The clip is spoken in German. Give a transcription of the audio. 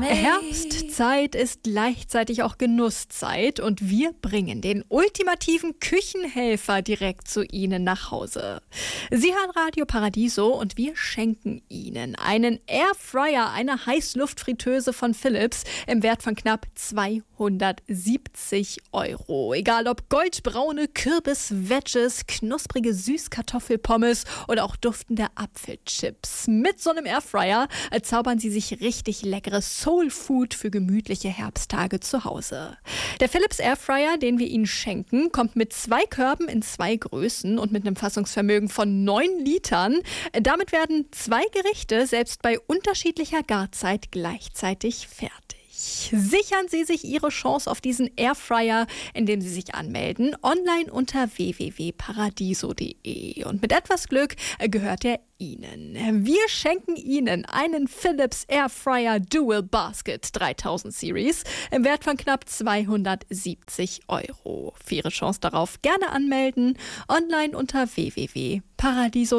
Herbstzeit ist gleichzeitig auch Genusszeit und wir bringen den ultimativen Küchenhelfer direkt zu Ihnen nach Hause. Sie hören Radio Paradiso und wir schenken Ihnen einen Airfryer, eine Heißluftfritteuse von Philips im Wert von knapp 270 €. Egal ob goldbraune Kürbis-Wedges, knusprige Süßkartoffelpommes oder auch duftende Apfelchips. Mit so einem Airfryer zaubern Sie sich richtig leckeres Soulfood für gemütliche Herbsttage zu Hause. Der Philips Airfryer, den wir Ihnen schenken, kommt mit 2 Körben in 2 Größen und mit einem Fassungsvermögen von 9 Litern. Damit werden 2 Gerichte selbst bei unterschiedlicher Garzeit gleichzeitig fertig. Sichern Sie sich Ihre Chance auf diesen Airfryer, indem Sie sich anmelden, online unter www.paradiso.de. Und mit etwas Glück gehört er Ihnen. Wir schenken Ihnen einen Philips Airfryer Dual Basket 3000 Series im Wert von knapp 270 €. Für Ihre Chance darauf gerne anmelden, online unter www.paradiso.de.